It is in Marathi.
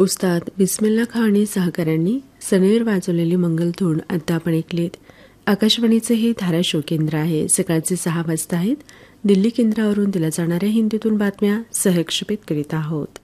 उस्ताद बिस्मिल्ला खान आणि सहकाऱ्यांनी सनईवर वाजवलेली मंगलधून आता आपण ऐकलीत. आकाशवाणीचे हे धाराशिव केंद्र आहे. सकाळचे 6 वाजता आहेत. दिल्ली केंद्रावरून दिल्या जाणाऱ्या हिंदीतून बातम्या सहक्षेपित करीत आहोत.